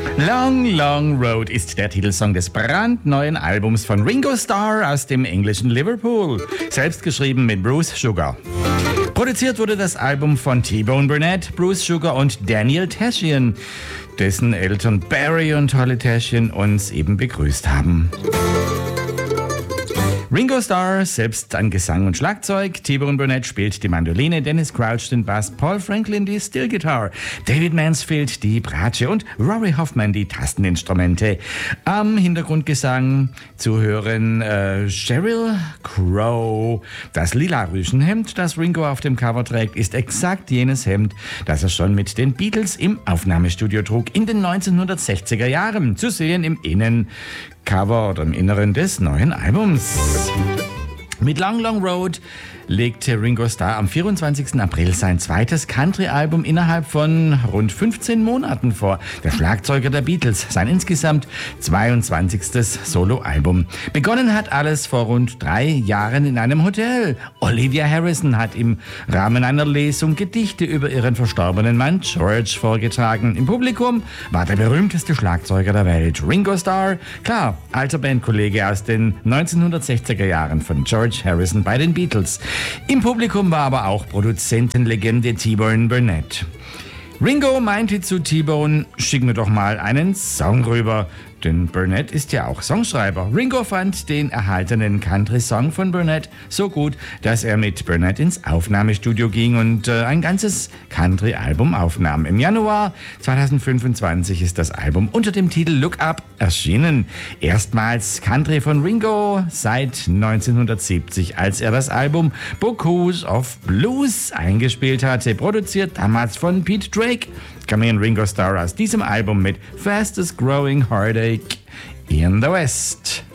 Long, Long Road ist der Titelsong des brandneuen Albums von Ringo Starr aus dem englischen Liverpool, selbst geschrieben mit Bruce Sugar. Produziert wurde das Album von T-Bone Burnett, Bruce Sugar und Daniel Tashian, dessen Eltern Barry und Holly Tashian uns eben begrüßt haben. Ringo Starr selbst an Gesang und Schlagzeug, T-Bone Burnett spielt die Mandoline, Dennis Crouch den Bass, Paul Franklin die Steel-Guitar, David Mansfield die Bratsche und Rory Hoffman die Tasteninstrumente. Am Hintergrundgesang zu hören Sheryl Crow. Das lila Rüschenhemd, das Ringo auf dem Cover trägt, ist exakt jenes Hemd, das er schon mit den Beatles im Aufnahmestudio trug in den 1960er Jahren. Zu sehen im Innencover oder im Inneren des neuen Albums. Mit Long Long Road legte Ringo Starr am 24. April sein zweites Country-Album innerhalb von rund 15 Monaten vor. Der Schlagzeuger der Beatles, sein insgesamt 22. Soloalbum. Begonnen hat alles vor rund 3 Jahren in einem Hotel. Olivia Harrison hat im Rahmen einer Lesung Gedichte über ihren verstorbenen Mann George vorgetragen. Im Publikum war der berühmteste Schlagzeuger der Welt, Ringo Starr. Klar, alter Bandkollege aus den 1960er Jahren von George Harrison bei den Beatles. Im Publikum war aber auch Produzentenlegende T-Bone Burnett. Ringo meinte zu T-Bone, schick mir doch mal einen Song rüber. Denn Burnett ist ja auch Songschreiber. Ringo fand den erhaltenen Country-Song von Burnett so gut, dass er mit Burnett ins Aufnahmestudio ging und ein ganzes Country-Album aufnahm. Im Januar 2025 ist das Album unter dem Titel Look Up erschienen. Erstmals Country von Ringo seit 1970, als er das Album Bocuse of Blues eingespielt hatte, produziert damals von Pete Drake. Kam Ringo Starr aus diesem Album mit Fastest Growing Heartache in the West.